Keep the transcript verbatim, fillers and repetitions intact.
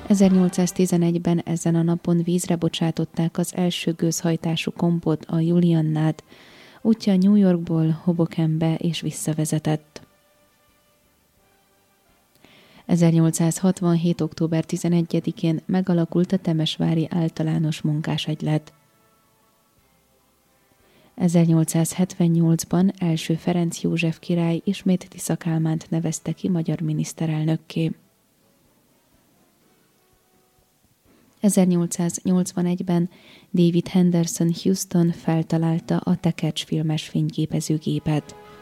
ezernyolcszáztizenegyben ezen a napon vízre bocsátották az első gőzhajtású kompot, a Juliannát. Útja New Yorkból Hobokenbe és visszavezetett. ezernyolcszázhatvanhét. október tizenegyedikén megalakult a Temesvári Általános Munkásegylet. ezernyolcszázhetvennyolcban első Ferenc József király ismét Tisza Kálmánt nevezte ki magyar miniszterelnökké. ezernyolcszáznyolcvanegyben David Henderson Houston feltalálta a tekercs filmes fényképezőgépet.